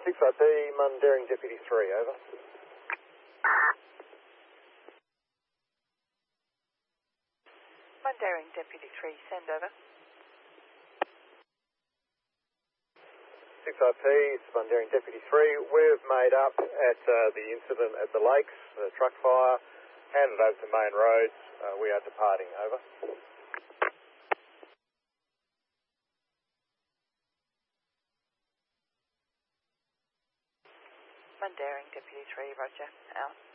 6IP, Mundaring Deputy 3, over. Mundaring Deputy 3, send over. 6IP, Mundaring Deputy 3. We've made up at the incident at the lakes, the truck fire, handed over to main roads. We are departing, over. Mundaring Deputy 3, roger, out.